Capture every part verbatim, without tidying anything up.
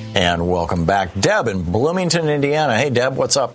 And welcome back, Deb in Bloomington, Indiana. Hey, Deb, what's up?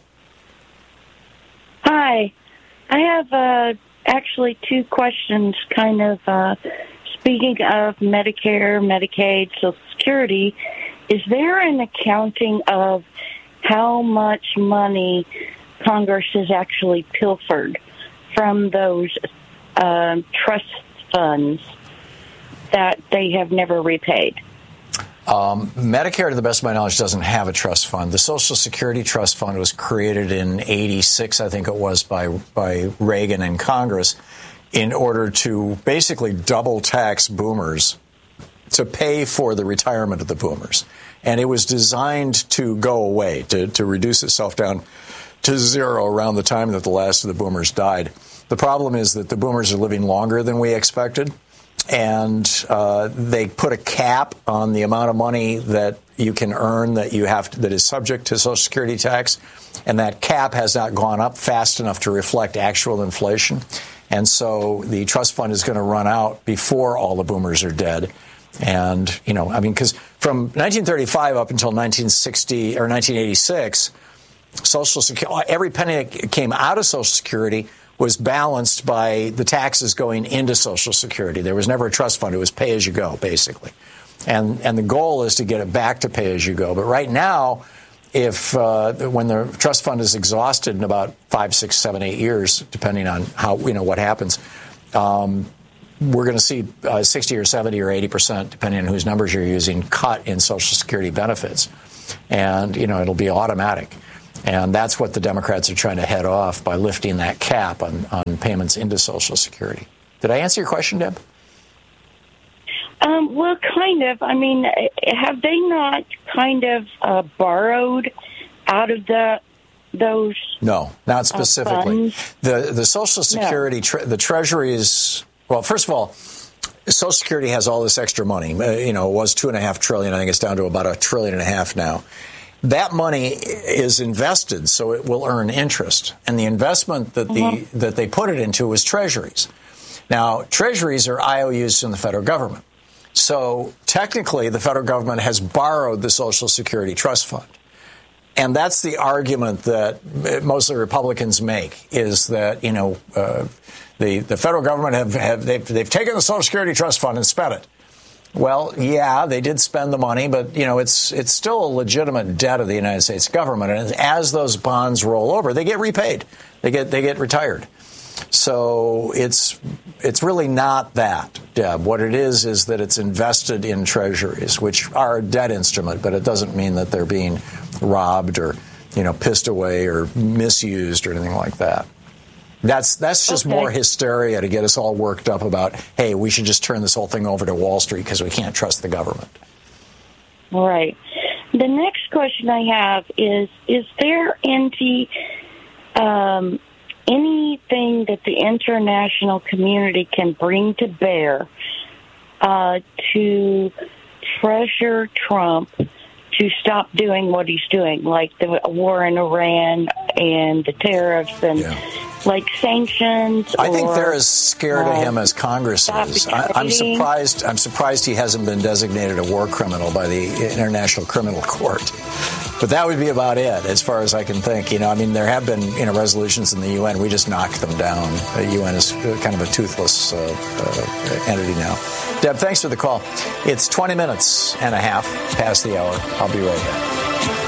Hi. I have uh, actually two questions, kind of uh, speaking of Medicare, Medicaid, Social Security. Is there an accounting of how much money Congress has actually pilfered from those uh, trust funds that they have never repaid? Um, Medicare, to the best of my knowledge, doesn't have a trust fund. The Social Security Trust Fund was created in eighty-six, I think it was, by by Reagan and Congress in order to basically double tax boomers to pay for the retirement of the boomers. And it was designed to go away, to, to reduce itself down to zero around the time that the last of the boomers died. The problem is that the boomers are living longer than we expected. And uh, they put a cap on the amount of money that you can earn that you have to, that is subject to Social Security tax, and that cap has not gone up fast enough to reflect actual inflation. And so the trust fund is going to run out before all the boomers are dead. And you know, I mean, because from nineteen thirty-five up until nineteen sixty or nineteen eighty-six, Social Security, every penny that came out of Social Security was balanced by the taxes going into Social Security. There was never a trust fund. It was pay as you go, basically. And and the goal is to get it back to pay as you go. But right now, if uh, when the trust fund is exhausted in about five, six, seven, eight years, depending on how, you know, what happens, um, we're going to see uh, sixty or seventy or eighty percent, depending on whose numbers you're using, cut in Social Security benefits. And, you know, it'll be automatic. And that's what the Democrats are trying to head off by lifting that cap on, on payments into Social Security. Did I answer your question, Deb? Um, well, kind of. I mean, have they not kind of uh, borrowed out of the those? No, not specifically. Uh, the the Social Security, no. tre- the Treasury is, well, first of all, Social Security has all this extra money. Uh, you know, it was two and a half trillion. I think it's down to about a trillion and a half now. That money is invested, so it will earn interest. And the investment that the mm-hmm. that they put it into is treasuries. Now, treasuries are I O Us from the federal government. So technically, the federal government has borrowed the Social Security Trust Fund. And that's the argument that mostly Republicans make, is that, you know, uh, the, the federal government have, have they've, they've taken the Social Security Trust Fund and spent it. Well, yeah, they did spend the money, but, you know, it's it's still a legitimate debt of the United States government. And as those bonds roll over, they get repaid. They get they get retired. So it's it's really not that, Deb. What it is is that it's invested in treasuries, which are a debt instrument, but it doesn't mean that they're being robbed or, you know, pissed away or misused or anything like that. That's that's just okay. More hysteria to get us all worked up about, hey, we should just turn this whole thing over to Wall Street because we can't trust the government. All right. The next question I have is, is there any, um, anything that the international community can bring to bear uh, to pressure Trump to stop doing what he's doing, like the war in Iran and the tariffs and yeah. like sanctions? I think or, they're as scared uh, of him as Congress is. I, I'm surprised. I'm surprised he hasn't been designated a war criminal by the International Criminal Court. But that would be about it, as far as I can think. You know, I mean, there have been, you know, resolutions in the U N. We just knocked them down. The U N is kind of a toothless uh, uh, entity now. Deb, thanks for the call. It's twenty minutes and a half past the hour. I'll be right back.